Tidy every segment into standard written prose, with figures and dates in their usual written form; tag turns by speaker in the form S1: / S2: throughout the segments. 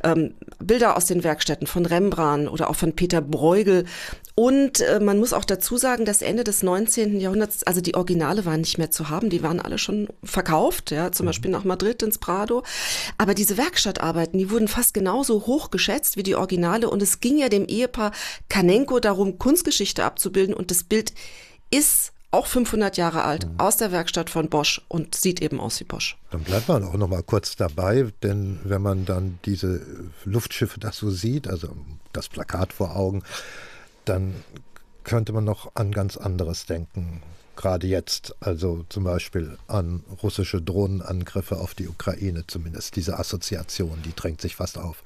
S1: Bilder aus den Werkstätten von Rembrandt oder auch von Peter Bruegel. Und man muss auch dazu sagen, dass Ende des 19. Jahrhunderts, also die Originale waren nicht mehr zu haben, die waren alle schon verkauft, ja, zum Beispiel nach Madrid ins Prado. Aber diese Werkstattarbeiten, die wurden fast genauso hoch geschätzt wie die Originale. Und es ging ja dem Ehepaar Kanenko darum, Kunstgeschichte abzubilden. Und das Bild ist auch 500 Jahre alt, aus der Werkstatt von Bosch und sieht eben aus wie Bosch.
S2: Dann bleibt man auch noch mal kurz dabei, denn wenn man dann diese Luftschiffe das so sieht, also das Plakat vor Augen, dann könnte man noch an ganz anderes denken. Gerade jetzt, also zum Beispiel an russische Drohnenangriffe auf die Ukraine zumindest. Diese Assoziation, die drängt sich fast auf.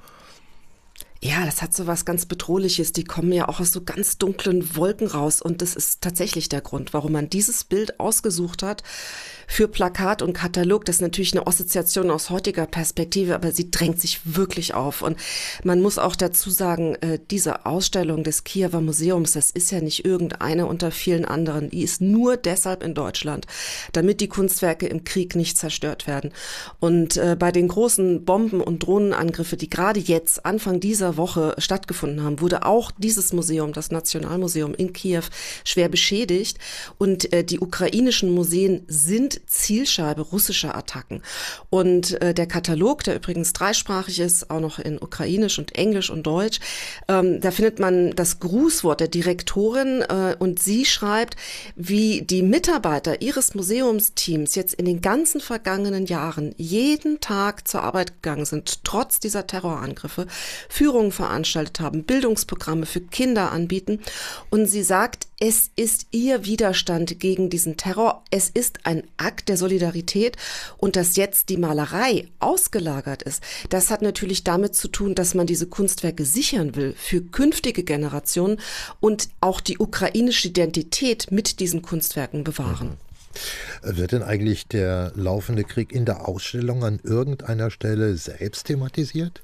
S1: Ja, das hat so was ganz Bedrohliches. Die kommen ja auch aus so ganz dunklen Wolken raus. Und das ist tatsächlich der Grund, warum man dieses Bild ausgesucht hat für Plakat und Katalog. Das ist natürlich eine Assoziation aus heutiger Perspektive, aber sie drängt sich wirklich auf. Und man muss auch dazu sagen, diese Ausstellung des Kiewer Museums, das ist ja nicht irgendeine unter vielen anderen. Die ist nur deshalb in Deutschland, damit die Kunstwerke im Krieg nicht zerstört werden. Und bei den großen Bomben- und Drohnenangriffe, die gerade jetzt Anfang dieser Woche stattgefunden haben, wurde auch dieses Museum, das Nationalmuseum in Kiew, schwer beschädigt. Und die ukrainischen Museen sind Zielscheibe russischer Attacken. Und der Katalog, der übrigens dreisprachig ist, auch noch in Ukrainisch und Englisch und Deutsch, da findet man das Grußwort der Direktorin und sie schreibt, wie die Mitarbeiter ihres Museumsteams jetzt in den ganzen vergangenen Jahren jeden Tag zur Arbeit gegangen sind, trotz dieser Terrorangriffe, Führungen veranstaltet haben, Bildungsprogramme für Kinder anbieten. Und sie sagt, es ist ihr Widerstand gegen diesen Terror. Es ist ein Akt der Solidarität. Und dass jetzt die Malerei ausgelagert ist, das hat natürlich damit zu tun, dass man diese Kunstwerke sichern will für künftige Generationen und auch die ukrainische Identität mit diesen Kunstwerken bewahren.
S2: Wird denn eigentlich der laufende Krieg in der Ausstellung an irgendeiner Stelle selbst thematisiert?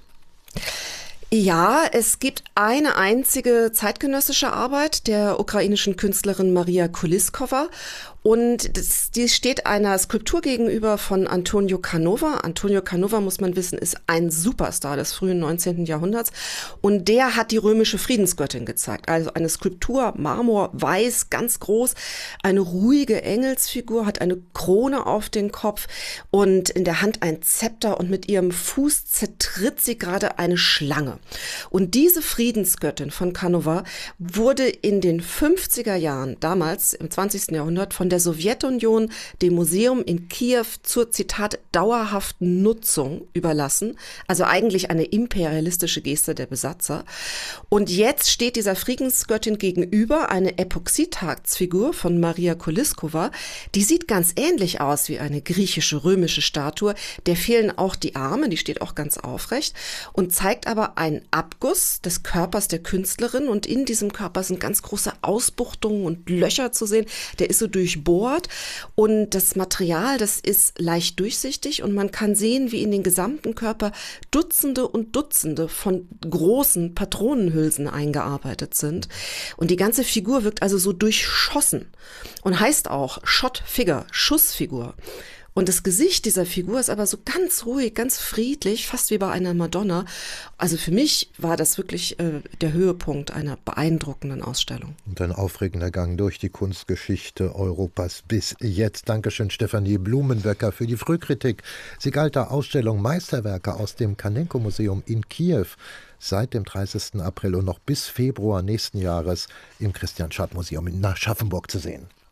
S1: Ja, es gibt eine einzige zeitgenössische Arbeit der ukrainischen Künstlerin Maria Kuliskova. Und die steht einer Skulptur gegenüber von Antonio Canova. Antonio Canova, muss man wissen, ist ein Superstar des frühen 19. Jahrhunderts. Und der hat die römische Friedensgöttin gezeigt. Also eine Skulptur, Marmor, weiß, ganz groß. Eine ruhige Engelsfigur, hat eine Krone auf den Kopf und in der Hand ein Zepter. Und mit ihrem Fuß zertritt sie gerade eine Schlange. Und diese Friedensgöttin von Canova wurde in den 50er Jahren, damals im 20. Jahrhundert, von der Sowjetunion dem Museum in Kiew zur, Zitat, dauerhaften Nutzung überlassen. Also eigentlich eine imperialistische Geste der Besatzer. Und jetzt steht dieser Friedensgöttin gegenüber eine Epoxidharzfigur von Maria Kuliskova. Die sieht ganz ähnlich aus wie eine griechische, römische Statue. Der fehlen auch die Arme, die steht auch ganz aufrecht und zeigt aber einen Abguss des Körpers der Künstlerin. Und in diesem Körper sind ganz große Ausbuchtungen und Löcher zu sehen. Der ist so durchbohrt und das Material, das ist leicht durchsichtig und man kann sehen, wie in den gesamten Körper Dutzende und Dutzende von großen Patronenhülsen eingearbeitet sind. Und die ganze Figur wirkt also so durchschossen und heißt auch Shot Figure, Schussfigur. Und das Gesicht dieser Figur ist aber so ganz ruhig, ganz friedlich, fast wie bei einer Madonna. Also für mich war das wirklich der Höhepunkt einer beeindruckenden Ausstellung.
S2: Und ein aufregender Gang durch die Kunstgeschichte Europas bis jetzt. Dankeschön, Stefanie Blumenbecker, für die Frühkritik. Sie galt der Ausstellung Meisterwerke aus dem Kanenko-Museum in Kiew seit dem 30. April und noch bis Februar nächsten Jahres im Christian-Schad-Museum in Aschaffenburg zu sehen.